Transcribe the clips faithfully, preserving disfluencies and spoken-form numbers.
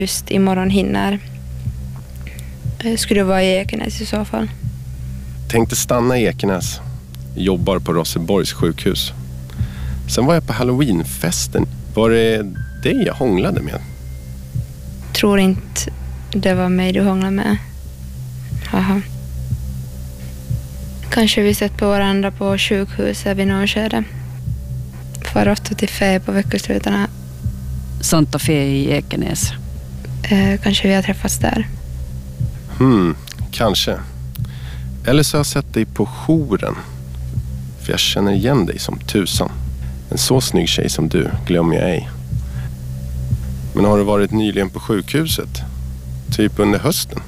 just imorgon hinner. Skulle vara i Ekenäs i så fall. Tänkte stanna i Ekenäs. Jobbar på Rosseborgs sjukhus. Sen var jag på Halloweenfesten. Var det det jag hånglade med? Tror inte det var mig du hånglade med. Haha. Kanske vi sett på varandra på sjukhuset vid någon skede. Far ofta till Fe på veckoslutarna. Santa Fe i Ekenäs. Eh, kanske vi har träffats där. Hmm, kanske. Eller så har jag sett dig på jouren. För jag känner igen dig som tusan. En så snygg tjej som du glömmer jag ej. Men har du varit nyligen på sjukhuset? Typ under hösten?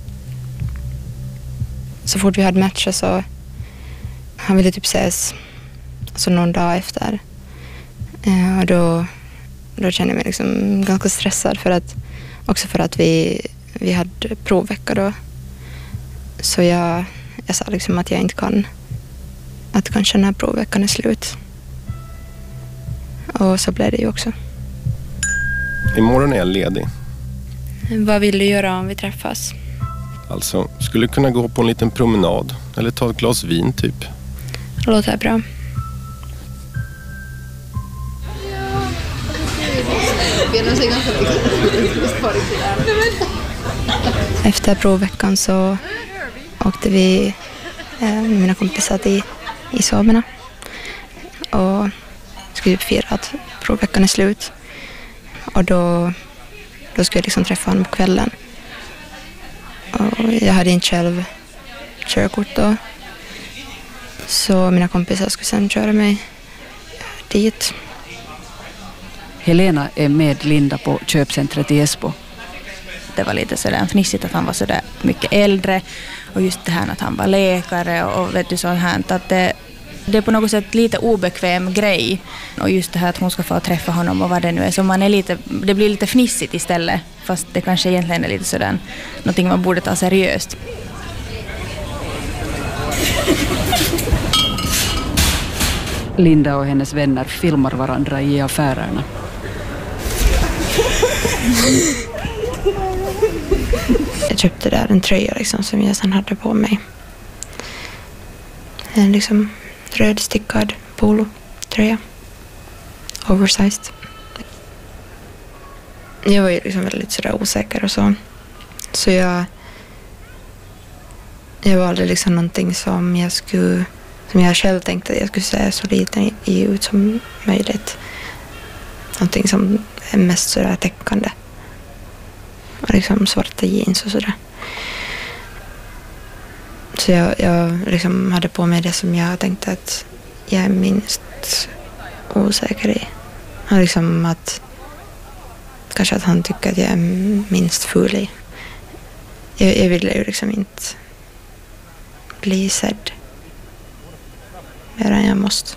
Så fort vi hade matchat så han ville typ ses alltså någon dag efter. Eh, och då, då kände jag mig liksom ganska stressad för att också för att vi, vi hade provvecka då. Så jag, jag sa liksom att jag inte kan att kanske den här provveckan är slut. Och så blev det ju också. Imorgon är jag ledig. Vad vill du göra om vi träffas? Alltså, skulle kunna gå på en liten promenad. Eller ta ett glas vin typ. Det låter bra. Efter provveckan så åkte vi eh, med mina kompisar till i Soberna. Och skulle fira att provveckan är slut. Och då, då skulle jag liksom träffa honom på kvällen. Och jag hade inte själv körkort då. Så mina kompisar skulle sedan köra mig dit. Helena är med Linda på köpcentret i Esbo. Det var lite sådär fnissigt att han var sådär mycket äldre. Och just det här att han var läkare och vet du sånt här. Att det, det är på något sätt lite obekväm grej. Och just det här att hon ska få träffa honom och vad det nu är. Så man är lite, det blir lite fnissigt istället. Fast det kanske egentligen är lite sådär någonting man borde ta seriöst. Linda och hennes vänner filmar varandra i affärerna. Jag köpte där en tröja liksom, som jag sedan hade på mig. En liksom rödstickad polo-tröja. Oversized. Jag var ju liksom väldigt sådär osäker och så. Så jag... Jag valde liksom någonting som jag skulle... Som jag själv tänkte att jag skulle se så liten ut som möjligt. Någonting som är mest sådär täckande. Och liksom svarta jeans och sådär. Så jag, jag liksom hade på mig det som jag tänkte att jag är minst osäker i. Och liksom att kanske att han tycker att jag är minst ful i. Jag, jag ville ju liksom inte bli sedd mer än jag måste.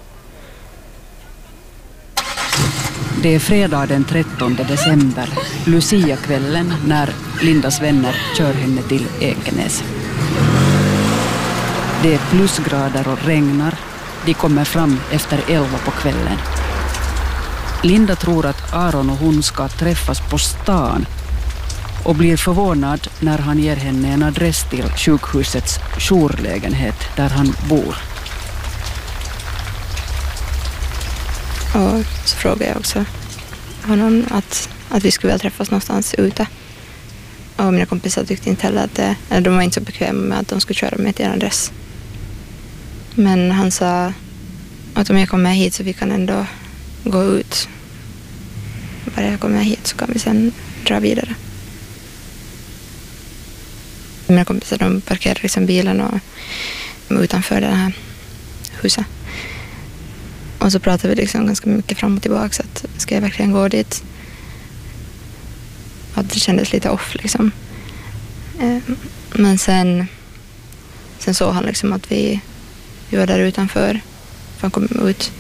Det är fredag den trettonde december, Lucia-kvällen, när Lindas vänner kör henne till Ekenäs. Det är plusgrader och regnar. De kommer fram efter elva på kvällen. Linda tror att Aron och hon ska träffas på stan och blir förvånad när han ger henne en adress till sjukhusets jourlägenhet där han bor. Och så frågade jag också honom att, att vi skulle väl träffas någonstans ute. Och mina kompisar tyckte inte heller att det, eller de var inte så bekväma med att de skulle köra mig till en adress. Men han sa att om jag kommer hit så vi kan ändå gå ut. Bara jag kommer hit så kan vi sen dra vidare. Mina kompisar de parkerade liksom bilen och utanför det här huset. Och så pratade vi liksom ganska mycket fram och tillbaka så att ska jag verkligen gå dit? Att det kändes lite off liksom. Men sen sen såg han liksom att vi, vi var där utanför. För han kom ut.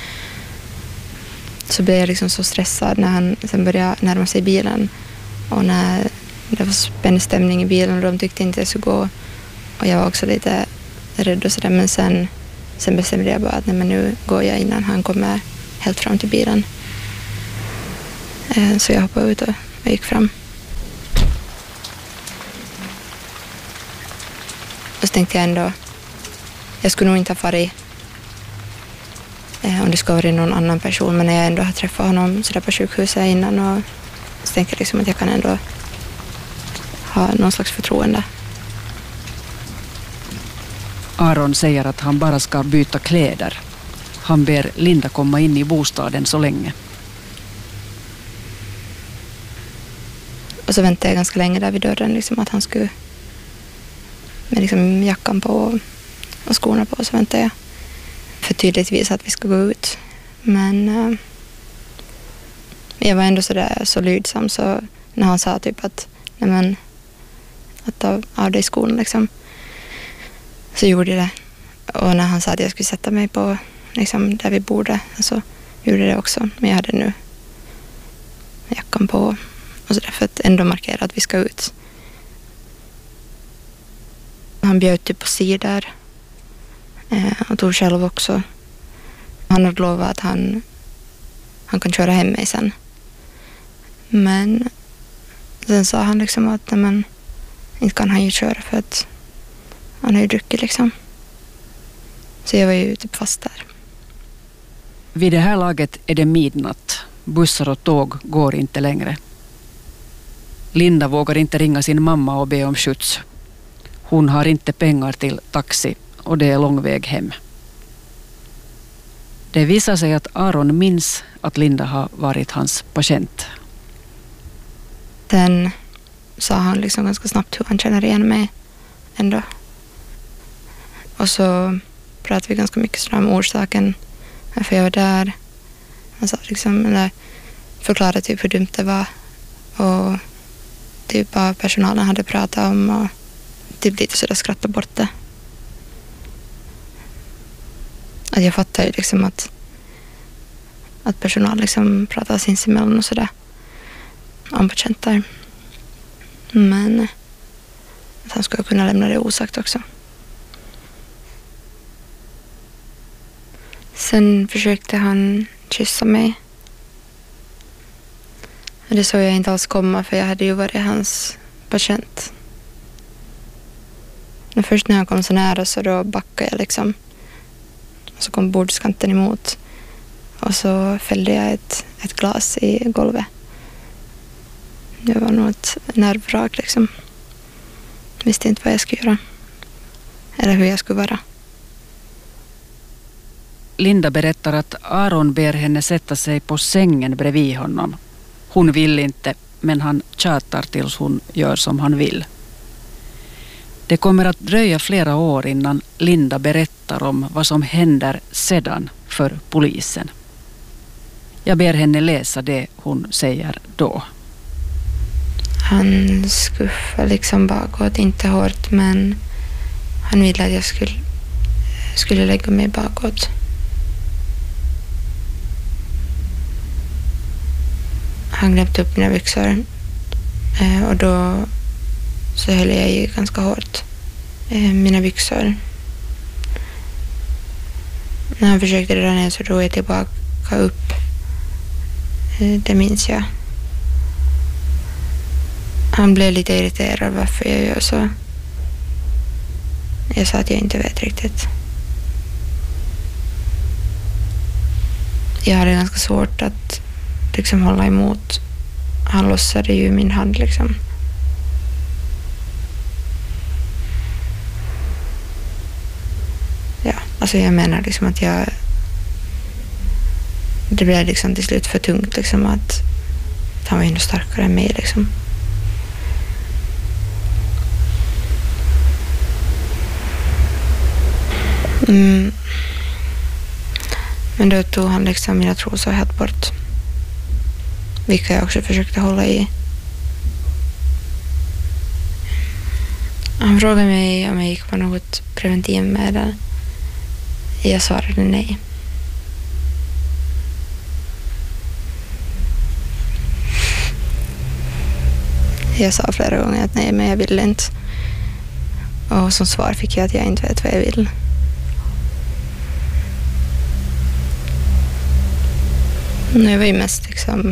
Så blev jag liksom så stressad när han sen började närma sig bilen. Och när det var spänd stämning i bilen och de tyckte inte jag skulle gå. Och jag var också lite rädd och sådär. Men sen Sen bestämde jag bara att nej, men nu går jag innan han kommer helt fram till bilen. Så jag hoppade ut och jag gick fram. tänkte jag ändå, jag skulle nog inte ha farit eh, om det skulle ha varit någon annan person, men när jag ändå har träffat honom så där på sjukhuset innan, och så tänkte jag liksom att jag kan ändå ha någon slags förtroende. Aron säger att han bara ska byta kläder. Han ber Linda komma in i bostaden så länge. Och så väntade jag ganska länge där vid dörren, liksom att han skulle med liksom jackan på och skorna på, så väntade jag för tydligt visa att vi ska gå ut. Men äh, jag var ändå så där så lydsam, så när han sa typ att nej men att ta av dig skorna liksom, så gjorde jag det. Och när han sa att jag skulle sätta mig på liksom där vi borde, så gjorde jag det också. Men jag hade nu jackan på och så där för att ändå markera att vi ska ut. Han bjöd typ på cider eh, och tog själv också. Han hade lovat att han, han kan köra hem mig sen. Men sen sa han liksom att nej, men, inte kan han ju köra för att han har ju druckit liksom. Så jag var ju typ fast där. Vid det här laget är det midnatt. Bussar och tåg går inte längre. Linda vågar inte ringa sin mamma och be om skjuts. Hon har inte pengar till taxi och det är lång väg hem. Det visar sig att Aron minns att Linda har varit hans patient. Sen sa han liksom ganska snabbt hur han känner igen mig ändå. Och så pratade vi ganska mycket om orsaken varför jag var där. Han sa liksom, eller förklarade typ hur dumt det var och typ vad personalen hade pratat om och typ lite sådär skrattade bort det. Att jag fattar ju liksom att att personal liksom pratar sinsemellan och sådär om patienter. Men att han skulle kunna lämna det osagt också. Sen försökte han kyssa mig. Det såg jag inte alls komma, för jag hade ju varit hans patient. Men först när han kom så nära så då backade jag liksom. Och så kom bordskanten emot. Och så fällde jag ett, ett glas i golvet. Det var nog ett nervvrak liksom. Visste inte vad jag skulle göra. Eller hur jag skulle vara. Linda berättar att Aron ber henne sätta sig på sängen bredvid honom. Hon vill inte, men han tjatar tills hon gör som han vill. Det kommer att dröja flera år innan Linda berättar om vad som händer sedan för polisen. Jag ber henne läsa det hon säger då. Han skuffade liksom bakåt, inte hårt, men han ville att jag skulle, skulle lägga mig bakåt. Han knäppte upp mina byxor eh, och då så höll jag ju ganska hårt eh, mina byxor. När han försökte dra ner så drog jag tillbaka upp. Eh, det minns jag. Han blev lite irriterad varför jag gör så. Jag sa att jag inte vet riktigt. Jag hade ganska svårt att liksom hålla emot. Han lossade ju min hand liksom. Ja, alltså jag menar liksom att jag det blev liksom till slut för tungt liksom att, att han var ändå starkare än mig liksom. Mm. Men då tog han liksom mina trosor helt bort. Vilka jag också försökte hålla i. Han frågade mig om jag gick på något preventivmedel. Jag svarade nej. Jag sa flera gånger att nej, men jag vill inte. Och som svar fick jag att jag inte vet vad jag vill. Jag var ju mest liksom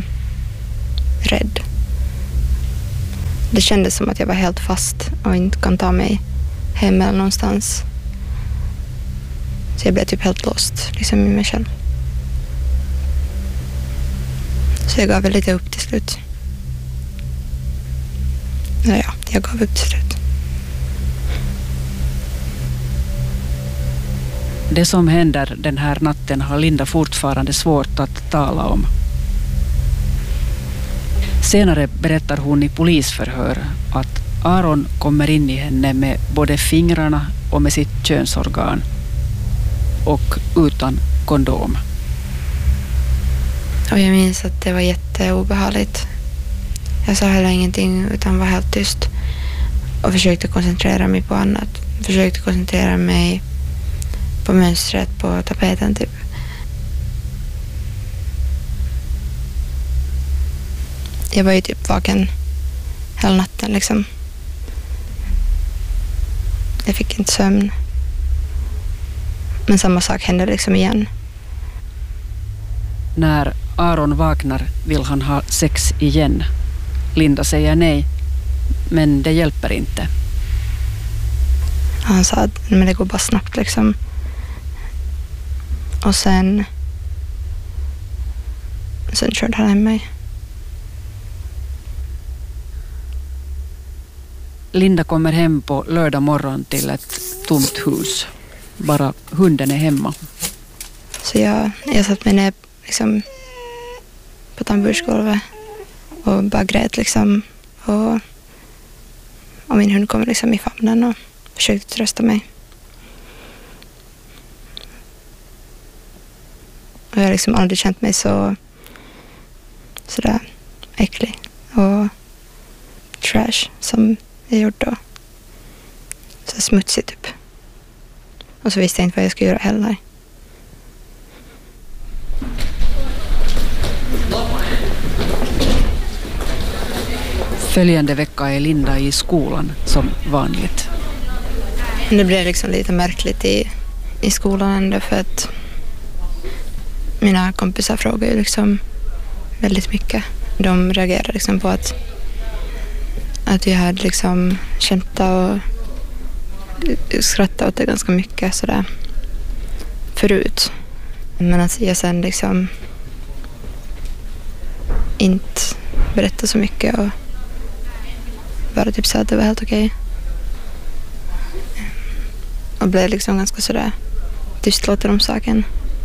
rädd. Det kändes som att jag var helt fast och inte kan ta mig hem eller någonstans. Så jag blev typ helt låst liksom i mig själv. Så jag gav väl lite upp till slut. Ja, ja, jag gav upp till slut. Det som händer den här natten har Linda fortfarande svårt att tala om. Senare berättar hon i polisförhör att Aron kommer in i henne med både fingrarna och med sitt könsorgan och utan kondom. Och jag minns att det var jätteobehagligt. Jag sa heller ingenting utan var helt tyst och försökte koncentrera mig på annat. Försökte koncentrera mig på mönstret på tapeten typ. Jag var ju typ vaken hela natten liksom. Jag fick inte sömn. Men samma sak hände liksom igen. När Aron vaknar vill han ha sex igen. Linda säger nej, men det hjälper inte. Han sa att men det går bara snabbt liksom. Och sen sen körde han hem mig. Linda kommer hem på lördag morgon till ett tomt hus. Bara hunden är hemma. Så jag, jag satt mig ner liksom, på tambursgolvet och bara grät liksom. Och, och min hund kom liksom i famnen och försökte trösta mig. Och jag har liksom aldrig känt mig så sådär äcklig och trash som jag gjorde då. Så smutsig typ. Och så visste jag inte vad jag skulle göra heller. Följande vecka är Linda i skolan som vanligt. Det blev liksom lite märkligt i, i skolan ändå för att mina kompisar frågar ju liksom väldigt mycket. De reagerar liksom på att att jag hade liksom skämtat och skrattat åt det ganska mycket sådär förut. Men att jag sen liksom inte berättade så mycket och bara typ sa att det var helt okej. Och blev liksom ganska sådär tystlåten om saken.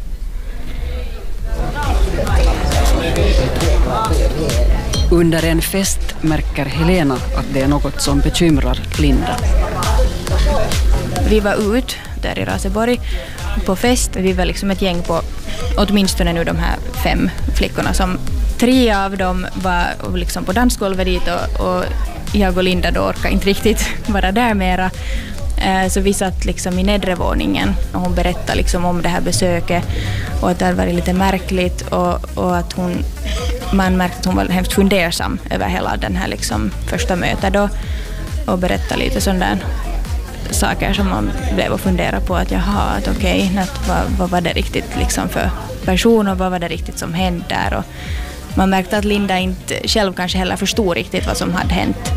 Under en fest märker Helena att det är något som bekymrar Linda. Vi var ut där i Raseborg på fest. Vi var liksom ett gäng på åtminstone nu de här fem flickorna. Som tre av dem var liksom på dansgolvet dit och, och jag och Linda då orkade inte riktigt vara där mera. Så vi satt liksom i nedre våningen och hon berättade liksom om det här besöket och att det var lite märkligt och, och att hon, man märkte att hon var hemskt fundersam över hela den här liksom första mötet då och berättade lite sådana saker som man blev och fundera på att jaha, att okej, okay, vad, vad var det riktigt liksom för person och vad var det riktigt som hände där och man märkte att Linda inte själv kanske heller förstod riktigt vad som hade hänt.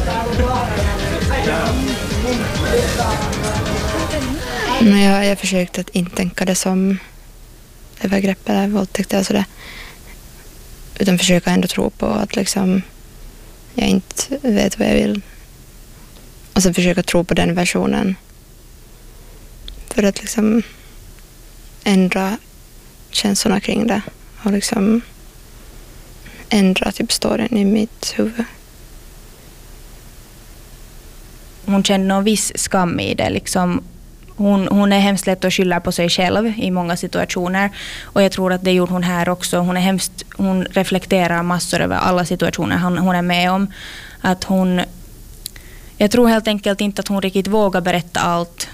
Men jag, jag försökte att inte tänka det som övergrepp eller våldtäkt eller sådär. Utan försöka ändå tro på att liksom jag inte vet vad jag vill. Och sen försöka tro på den versionen. För att liksom ändra känslorna kring det. Och liksom ändra typ storyn i mitt huvud. Hon kände någon viss skam i det liksom. Hon, hon är hemskt lätt att skylla på sig själv i många situationer och jag tror att det gjorde hon här också. Hon är hemskt, hon reflekterar massor över alla situationer hon, hon är med om. Att hon, jag tror helt enkelt inte att hon riktigt vågar berätta allt.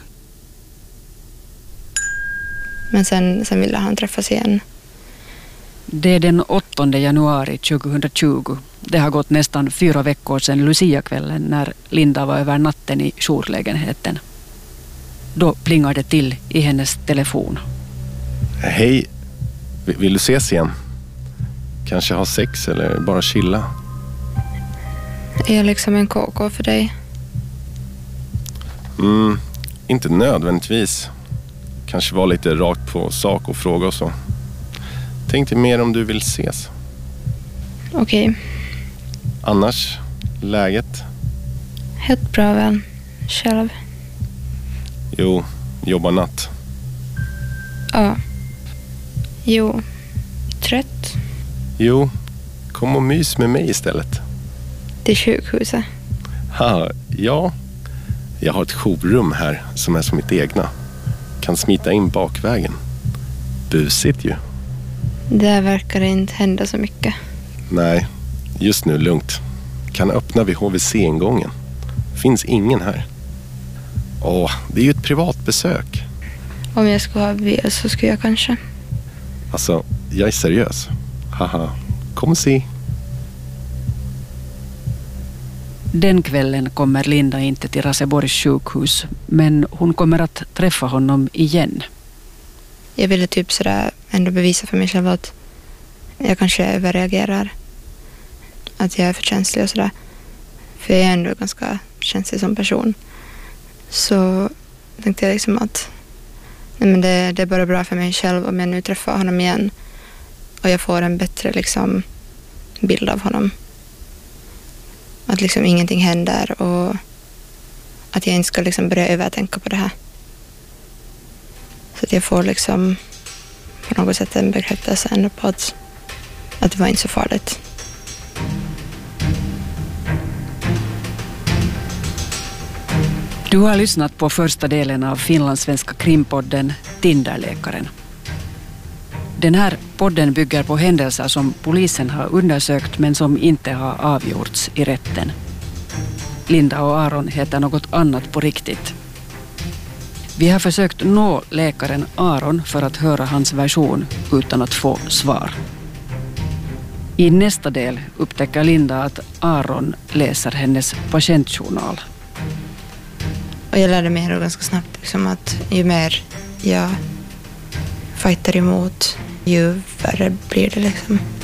Men sen, sen ville han träffas igen. Det är den åttonde januari tjugohundratjugo. Det har gått nästan fyra veckor sedan Lucia-kvällen när Linda var över natten i jourlägenheten. Då plingar det till i hennes telefon. Hej, vill du ses igen? Kanske ha sex eller bara chilla? Är jag liksom en kåkå för dig? Mm, Inte nödvändigtvis. Kanske vara lite rakt på sak och fråga och så. Tänk dig mer om du vill ses. Okej. Annars, läget? Helt bra väl. Själv. Jo, jobbar natt. Ja. Jo. Trött. Jo, kom och mys med mig istället. Till sjukhuset. Ha, ja. Jag har ett jourrum här som är som mitt egna. Kan smita in bakvägen. Busigt ju. Där verkar det inte hända så mycket. Nej, just nu lugnt. Kan öppna vid H V C-ingången. Finns ingen här. Åh, det är ju ett privat besök. Om jag skulle ha bil så skulle jag kanske. Alltså, jag är seriös. Haha, kom och se. Den kvällen kommer Linda inte till Raseborgs sjukhus, men hon kommer att träffa honom igen. Jag ville typ sådär ändå bevisa för mig själv att jag kanske överreagerar. Att jag är för känslig och sådär. För jag är ändå ganska känslig som person. Så tänkte jag liksom att nej men det, det är bara bra för mig själv om jag nu träffar honom igen. Och jag får en bättre liksom bild av honom. Att liksom ingenting händer och att jag inte ska liksom börja övertänka på det här. Så att jag får liksom på något sätt en bekräftelse ändå på att, att det var inte så farligt. Du har lyssnat på första delen av finlandssvenska krimpodden Tinderläkaren. Den här podden bygger på händelser som polisen har undersökt men som inte har avgjorts i rätten. Linda och Aron heter något annat på riktigt. Vi har försökt nå läkaren Aron för att höra hans version utan att få svar. I nästa del upptäcker Linda att Aron läser hennes patientjournal. Och jag lärde mig då ganska snabbt liksom att ju mer jag fightar emot, ju värre blir det liksom.